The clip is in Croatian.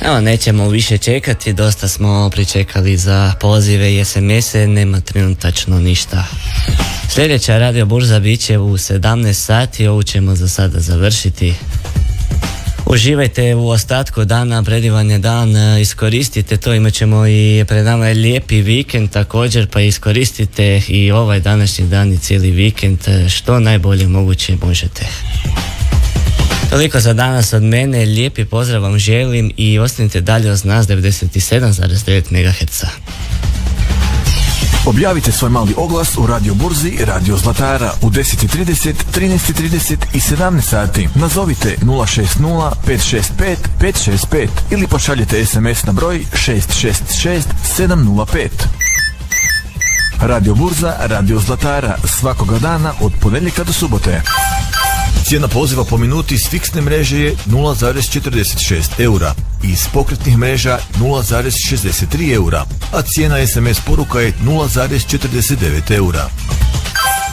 Evo, nećemo više čekati, dosta smo pričekali za pozive i SMS-e, nema trenutačno ništa. Sljedeća Radio Burza bit će u 17 sati, ovu ćemo za sada završiti. Uživajte u ostatku dana, predivan je dan, iskoristite to, imat ćemo i pred nama je lijepi vikend također, pa iskoristite i ovaj današnji dan i cijeli vikend što najbolje moguće možete. Toliko za danas od mene, lijepi pozdrav vam želim i ostanite dalje uz nas 97,9 MHz. Objavite svoj mali oglas u Radio Burzi Radio Zlatara u 10:30, 13:30 i 17 sati. Nazovite 060 565 565 ili pošaljite SMS na broj 666 705. Radio Burza Radio Zlatara svakoga dana od ponedjeljka do subote. Cijena poziva po minuti s fiksne mreže je 0,46 eura i iz pokretnih mreža 0,63 eura, a cijena SMS poruka je 0,49 eura.